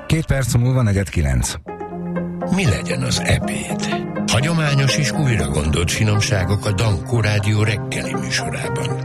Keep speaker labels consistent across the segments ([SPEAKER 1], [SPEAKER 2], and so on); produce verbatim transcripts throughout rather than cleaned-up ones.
[SPEAKER 1] Két perc múlva negyed kilenc.
[SPEAKER 2] Mi legyen az ebéd? Hagyományos és újra gondolt finomságok a Dankó Rádió reggeli műsorában.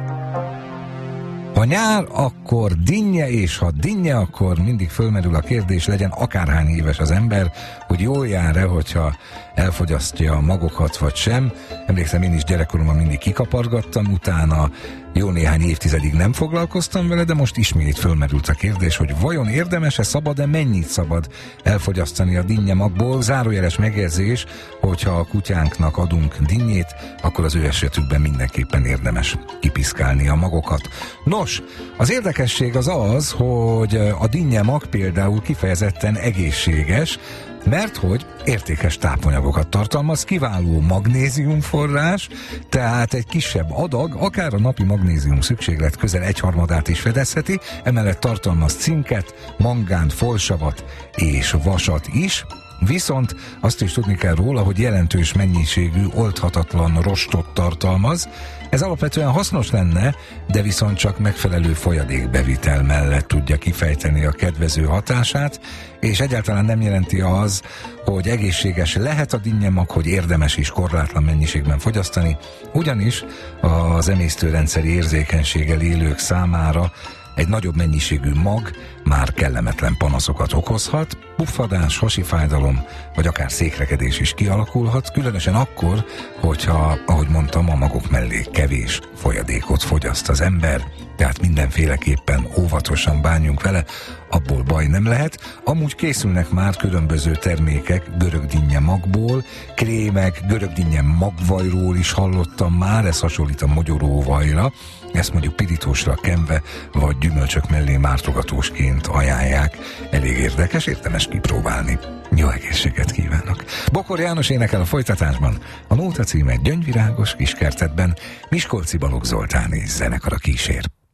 [SPEAKER 1] Ha nyár, akkor dinnye, és ha dinnye, akkor mindig fölmerül a kérdés, legyen akárhány éves az ember, hogy jól jár-e, hogyha elfogyasztja a magokat vagy sem. Emlékszem, én is gyerekkoromban mindig kikapargattam, utána jó néhány évtizedig nem foglalkoztam vele, de most ismét fölmerült a kérdés, hogy vajon érdemes-e, szabad-e, mennyit szabad elfogyasztani a dinnyemagból. Zárójeles megjegyzés, hogyha a kutyánknak adunk dinnyét, akkor az ő esetükben mindenképpen érdemes kipiszkálni a magokat. Nos, az érdekesség az az, hogy a dinnyemag például kifejezetten egészséges, mert hogy értékes tápanyagokat tartalmaz, kiváló magnéziumforrás, tehát egy kisebb adag, akár a napi magnézium szükséglet közel egyharmadát is fedezheti, emellett tartalmaz cinket, mangánt, folsavat és vasat is, viszont azt is tudni kell róla, hogy jelentős mennyiségű oldhatatlan rostot tartalmaz. Ez alapvetően hasznos lenne, de viszont csak megfelelő folyadékbevitel mellett tudja kifejteni a kedvező hatását, és egyáltalán nem jelenti az, hogy egészséges lehet a dinnyemag, hogy érdemes is korlátlan mennyiségben fogyasztani, ugyanis az emésztőrendszeri érzékenységgel élők számára egy nagyobb mennyiségű mag már kellemetlen panaszokat okozhat, puffadás, hasi fájdalom, vagy akár székrekedés is kialakulhat, különösen akkor, hogyha, ahogy mondtam, a magok mellé kevés folyadékot fogyaszt az ember, tehát mindenféleképpen óvatosan bánjunk vele, abból baj nem lehet. Amúgy készülnek már különböző termékek görögdinnye magból, krémek, görögdinnye magvajról is hallottam már, ez hasonlít a mogyoróvajra, ezt mondjuk pirítósra kenve, vagy gyümölcsök mellé mártogatósként ajánlják. Elég érdekes, érdemes kipróbálni. Jó egészséget kívánok! Bokor János énekel a folytatásban. A nóta címe Gyöngyvirágos kiskertetben, Miskolci Balogh Zoltán és zenekara kísér.